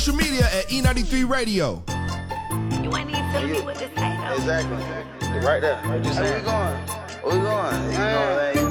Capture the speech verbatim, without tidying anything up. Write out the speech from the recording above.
social media at E ninety-three Radio. You ain't even telling me what to say, though. Exactly. Right there. Right there. Where we going? Where we going? You know,